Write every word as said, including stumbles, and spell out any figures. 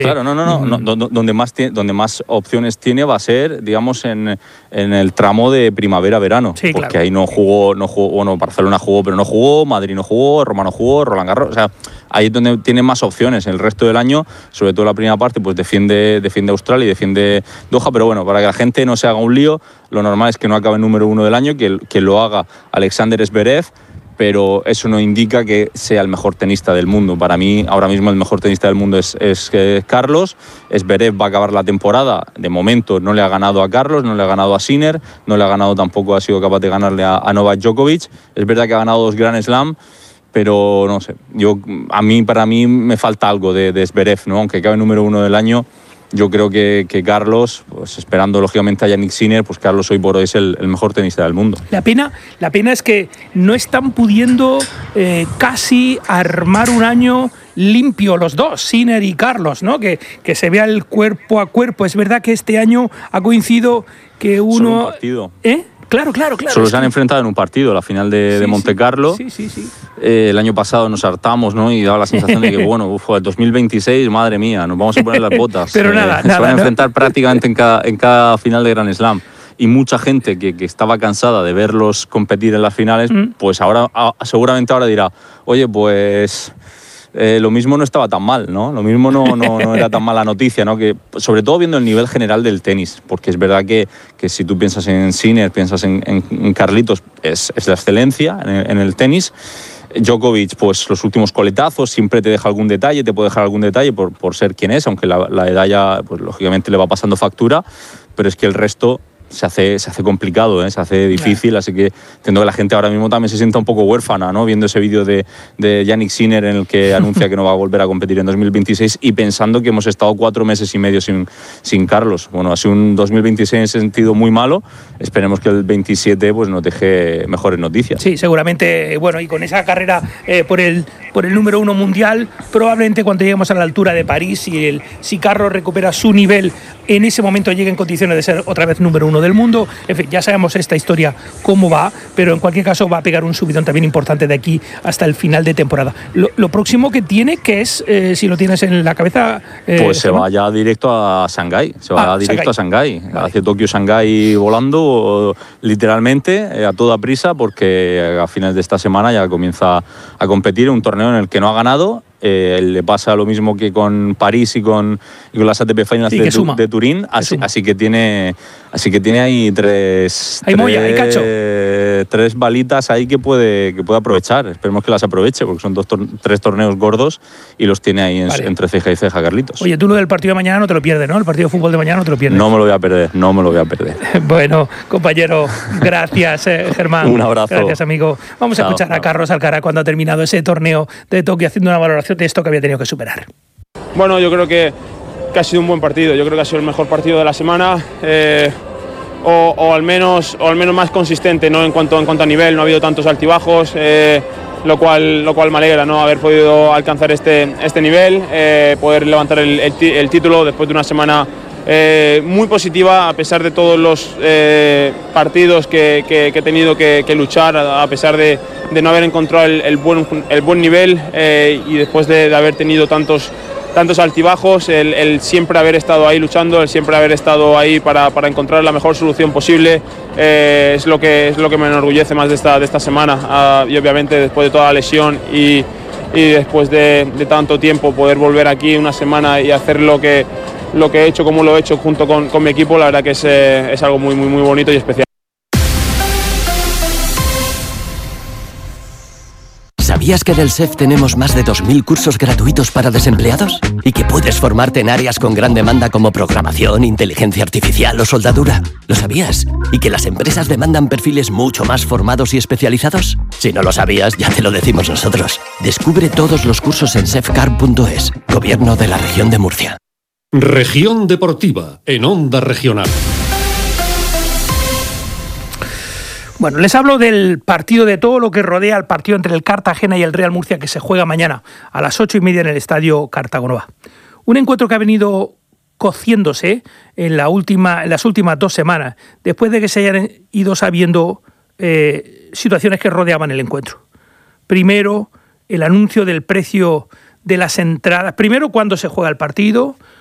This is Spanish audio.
Claro, no, no, no, no, no donde, más tiene, donde más opciones tiene va a ser, digamos, en, en el tramo de primavera-verano, sí, porque claro. ahí no jugó, no jugó, bueno, Barcelona jugó, pero no jugó, Madrid no jugó, Roma no jugó, Roland Garros, o sea, ahí es donde tiene más opciones. El resto del año, sobre todo la primera parte, pues defiende, defiende Australia y defiende Doha, pero bueno, para que la gente no se haga un lío, lo normal es que no acabe número uno del año, que, que lo haga Alexander Zverev, pero eso no indica que sea el mejor tenista del mundo. Para mí, ahora mismo el mejor tenista del mundo es, es, es Carlos. Zverev va a acabar la temporada. De momento no le ha ganado a Carlos, no le ha ganado a Sinner, no le ha ganado tampoco, ha sido capaz de ganarle a, a Novak Djokovic. Es verdad que ha ganado dos Grand Slam, pero no sé, yo, a mí, para mí me falta algo de, de Zverev, ¿no? Aunque acabe número uno del año, yo creo que, que Carlos, pues esperando lógicamente a Yannick Sinner, pues Carlos hoy por hoy es el, el mejor tenista del mundo. La pena, la pena es que no están pudiendo eh, casi armar un año limpio los dos, Sinner y Carlos, ¿no? Que, que se vea el cuerpo a cuerpo. Es verdad que este año ha coincidido que uno... Solo un partido. ¿Eh? Claro, claro, claro. Solo se han enfrentado en un partido, la final de, sí, de Monte Carlo. Sí, sí, sí. Eh, el año pasado nos hartamos, ¿no? Y daba la sensación de que, bueno, uf, el dos mil veintiséis, madre mía, nos vamos a poner las botas. Pero nada, eh, nada. Se van a enfrentar ¿no? prácticamente en cada, en cada final de Grand Slam. Y mucha gente que, que estaba cansada de verlos competir en las finales, mm. pues ahora, a, seguramente ahora dirá, oye, pues... Eh, lo mismo no estaba tan mal, ¿no? Lo mismo no, no, no era tan mala noticia, ¿no? Que, sobre todo viendo el nivel general del tenis, porque es verdad que, que si tú piensas en Sinner, piensas en, en, en Carlitos, es, es la excelencia en el, en el tenis. Djokovic, pues los últimos coletazos, siempre te deja algún detalle, te puede dejar algún detalle por, por ser quien es, aunque la, la edad ya, pues lógicamente le va pasando factura, pero es que el resto... Se hace, se hace complicado, ¿eh? Se hace difícil, así que entiendo que la gente ahora mismo también se sienta un poco huérfana, ¿no? Viendo ese vídeo de, de Yannick Sinner en el que anuncia que no va a volver a competir en dos mil veintiséis y pensando que hemos estado cuatro meses y medio sin, sin Carlos. Bueno, ha sido un dos mil veintiséis en ese sentido muy malo. Esperemos que el veintisiete pues, nos deje mejores noticias. Sí, seguramente, bueno, y con esa carrera eh, por, el, por el número uno mundial, probablemente cuando lleguemos a la altura de París, si, el, si Carlos recupera su nivel, en ese momento llegue en condiciones de ser otra vez número uno del mundo. En fin, ya sabemos esta historia cómo va, pero en cualquier caso va a pegar un subidón también importante de aquí hasta el final de temporada. Lo, lo próximo que tiene, que es, eh, si lo tienes en la cabeza... Eh, pues se va ya directo a Shanghái, se va ah, directo Shanghái. a Shanghái, vale. Hacia Tokio, Shanghái volando literalmente eh, a toda prisa, porque a finales de esta semana ya comienza a competir en un torneo en el que no ha ganado. Eh, le pasa lo mismo que con París y con, y con las A T P Finals de, tu, de Turín, así, así que tiene así que tiene ahí tres, hay tres, molla, hay cacho. tres balitas ahí que puede, que puede aprovechar. Esperemos que las aproveche, porque son dos tor tres torneos gordos y los tiene ahí en, vale. entre ceja y ceja, Carlitos. Oye, tú lo del partido de mañana no te lo pierdes, ¿no? El partido de fútbol de mañana no te lo pierdes. No me lo voy a perder, no me lo voy a perder. Bueno, compañero, gracias, eh, Germán. Un abrazo. Gracias, amigo. Vamos chao, a escuchar chao. a Carlos Alcaraz cuando ha terminado ese torneo de Tokio, haciendo una valoración de esto que había tenido que superar. Bueno, yo creo que, que ha sido un buen partido. Yo creo que ha sido el mejor partido de la semana. Eh, o, o, al menos, o al menos más consistente, ¿no? en, cuanto, en cuanto a nivel. No ha habido tantos altibajos, eh, lo, cual, lo cual me alegra, ¿no? Haber podido alcanzar este, este nivel, eh, poder levantar el, el, el título después de una semana eh, muy positiva, a pesar de todos los eh, partidos que, que, que he tenido que, que luchar, a pesar de, de no haber encontrado el, el, buen, el buen nivel eh, y después de, de haber tenido tantos tantos altibajos, el, el siempre haber estado ahí luchando, el siempre haber estado ahí para, para encontrar la mejor solución posible, eh, es, lo que, es lo que me enorgullece más de esta, de esta semana. Uh, y obviamente después de toda la lesión y, y después de, de tanto tiempo, poder volver aquí una semana y hacer lo que, lo que he hecho, como lo he hecho junto con, con mi equipo, la verdad que es, eh, es algo muy, muy, muy bonito y especial. ¿Sabías que del S E F tenemos más de dos mil cursos gratuitos para desempleados? ¿Y que puedes formarte en áreas con gran demanda como programación, inteligencia artificial o soldadura? ¿Lo sabías? ¿Y que las empresas demandan perfiles mucho más formados y especializados? Si no lo sabías, ya te lo decimos nosotros. Descubre todos los cursos en sefcar punto es. Gobierno de la Región de Murcia. Región Deportiva, en Onda Regional. Bueno, les hablo del partido, de todo lo que rodea el partido entre el Cartagena y el Real Murcia, que se juega mañana a las ocho y media en el Estadio Cartagonova. Un encuentro que ha venido cociéndose en, la última, en las últimas dos semanas, después de que se hayan ido sabiendo eh, situaciones que rodeaban el encuentro. Primero, el anuncio del precio de las entradas. Primero, cuándo se juega el partido,